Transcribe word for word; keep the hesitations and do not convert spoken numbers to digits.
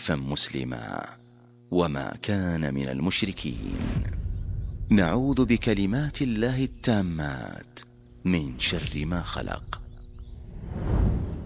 حنيفا مسلما وما كان من المشركين. نعوذ بكلمات الله التامات من شر ما خلق.